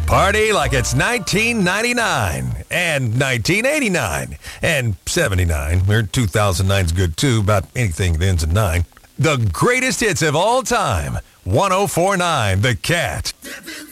Party like it's 1999 and 1989 and 79. Or 2009's good too, about anything that ends in 9. The greatest hits of all time. 104.9 The Cat.